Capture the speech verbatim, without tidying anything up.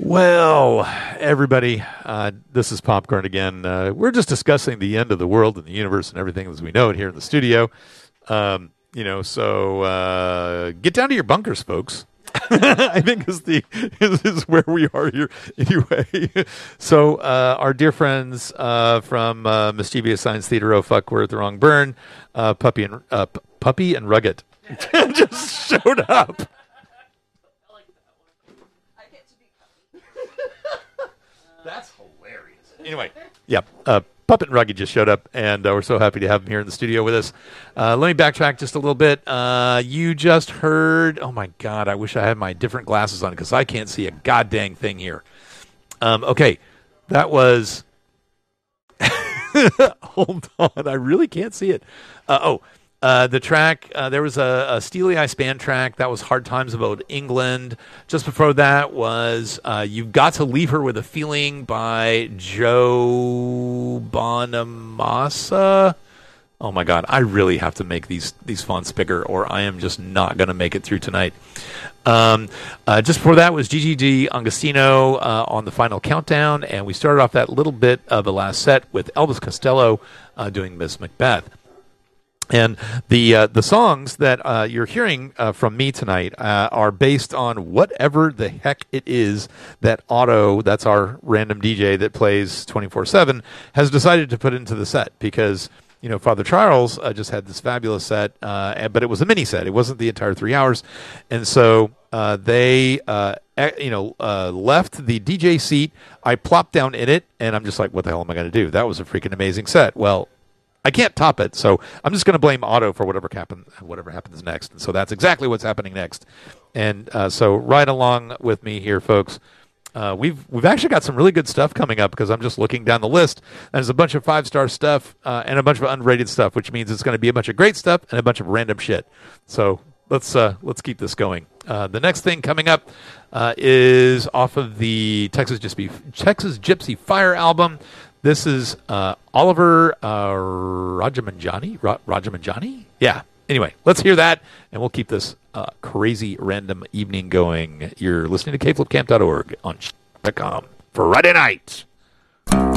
Well, everybody, uh, this is Popcorn again. Uh, we're just discussing the end of the world and the universe and everything as we know it here in the studio. Um, you know, so uh, get down to your bunkers, folks. I think is the is, is where we are here anyway. So uh, our dear friends uh, from uh, Mischievous Science Theater, Oh Fuck, We're at the Wrong Burn, uh, Puppy and uh, P- Puppy and Rugged just showed up. That's hilarious. Anyway, yeah, uh, Puppet and Rugged just showed up, and uh, we're so happy to have him here in the studio with us. Uh, let me backtrack just a little bit. Uh, you just heard, oh my God, I wish I had my different glasses on because I can't see a goddamn thing here. Um, okay, that was, hold on, I really can't see it. Uh, oh, Uh, the track, uh, there was a, a Steely Eye Span track. That was Hard Times About England. Just before that was uh, You've Got to Leave Her With a Feeling by Joe Bonamassa. Oh, my God. I really have to make these, these fonts bigger or I am just not going to make it through tonight. Um, uh, just before that was Gigi D'Agostino uh, on The Final Countdown. And we started off that little bit of the last set with Elvis Costello uh, doing Miss Macbeth. And the uh, the songs that uh, you're hearing uh, from me tonight uh, are based on whatever the heck it is that Otto, that's our random D J that plays twenty-four seven, has decided to put into the set. Because, you know, Father Charles uh, just had this fabulous set, uh, and, but it was a mini set. It wasn't the entire three hours. And so uh, they, uh, you know, uh, left the D J seat. I plopped down in it, and I'm just like, what the hell am I going to do? That was a freaking amazing set. Well, I can't top it, so I'm just going to blame Otto for whatever happen, whatever happens next. And so that's exactly what's happening next. And uh, so right along with me here, folks, uh, we've we've actually got some really good stuff coming up because I'm just looking down the list. And there's a bunch of five-star stuff uh, and a bunch of unrated stuff, which means it's going to be a bunch of great stuff and a bunch of random shit. So let's uh, let's keep this going. Uh, the next thing coming up uh, is off of the Texas Gypsy, Texas Gypsy Fire album. This is uh, Oliver uh, Rajamanjani. Ra- Rajamanjani? Yeah. Anyway, let's hear that, and we'll keep this uh, crazy random evening going. You're listening to K Flip Camp dot org on sh dot com Friday night.